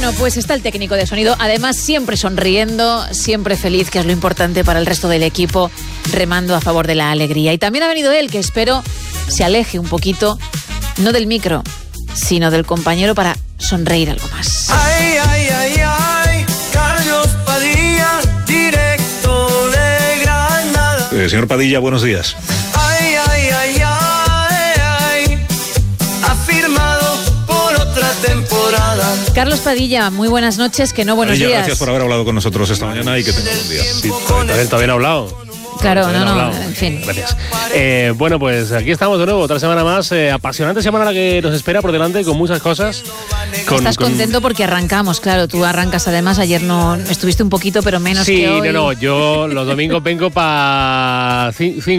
Bueno, pues está el técnico de sonido, además siempre sonriendo, siempre feliz, que es lo importante para el resto del equipo, remando a favor de la alegría. Y también ha venido él, que espero se aleje un poquito, no del micro, sino del compañero, para sonreír algo más. Ay, ay, ay, ay, Carlos Padilla, directo de Granada. Señor Padilla, buenos días. Ay, ay, ay, ay, ay, ha firmado por otra temporada. Carlos Padilla, muy buenas noches, que no buenos Padilla, días. gracias por haber hablado con nosotros esta mañana y que tenga buen día. Sí, también ha hablado. Claro, Bien no, hablado. en fin. Gracias. Bueno, pues aquí estamos de nuevo, otra semana más. Apasionante semana la que nos espera por delante, con muchas cosas. Estás contento porque arrancamos, claro, tú arrancas además, ayer no estuviste un poquito, pero menos que hoy. Sí, no, yo los domingos vengo para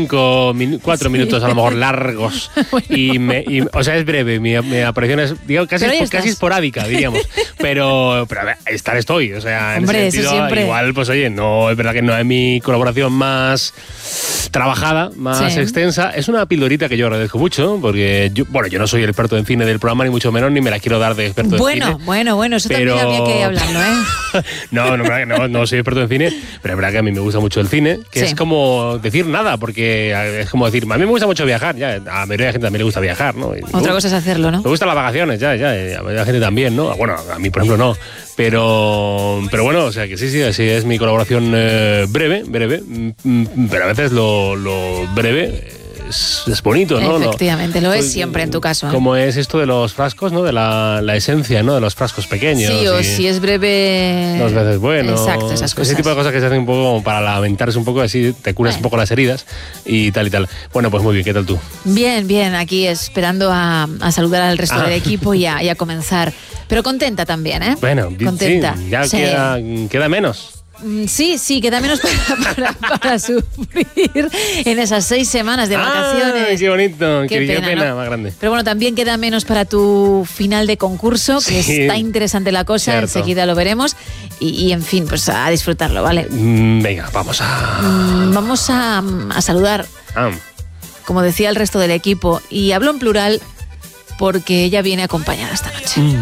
4 minutos a lo mejor largos. Bueno. O sea, es breve, mi aparición es, digo, casi esporádica, diríamos. pero a ver, estar estoy, o sea, hombre, en ese sentido, siempre. igual, pues oye, no, es verdad que no es mi colaboración más trabajada, más extensa. Es una pildorita que yo agradezco mucho, porque yo no soy el experto en cine del programa, ni mucho menos, ni me la quiero dar de experto en cine. Bueno, eso también había que hablarlo, ¿eh? No soy experto en cine, pero es verdad que a mí me gusta mucho el cine, que es como decir nada, porque es como decir, a mí me gusta mucho viajar, ya, a la mayoría de la gente también le gusta viajar, ¿no? Otra cosa es hacerlo, ¿no? Me gustan las vacaciones, ya, a la mayoría de la gente también, ¿no? Bueno, a mí, por ejemplo, no. Pero bueno, o sea que sí, así es mi colaboración breve, pero a veces lo breve es bonito, ¿no? Efectivamente, lo es siempre en tu caso, ¿eh? Como es esto de los frascos, ¿no? De la esencia, ¿no? De los frascos pequeños. Sí, o si es breve... 2 veces bueno. Exacto, esas cosas. Ese tipo de cosas que se hacen un poco como para lamentarse un poco, así te curas un poco las heridas y tal y tal. Bueno, pues muy bien, ¿qué tal tú? Bien, aquí esperando a saludar al resto del equipo y a comenzar. Pero contenta también, ¿eh? Bueno, contenta. Sí, ya queda menos. Sí, queda menos para sufrir en esas 6 semanas de vacaciones. ¡Ay, qué bonito! Qué pena, ¿no? Más grande. Pero bueno, también queda menos para tu final de concurso, que está interesante la cosa, cierto. Enseguida lo veremos. Y en fin, pues a disfrutarlo, ¿vale? Venga, vamos a saludar, como decía el resto del equipo, y hablo en plural porque ella viene acompañada esta noche.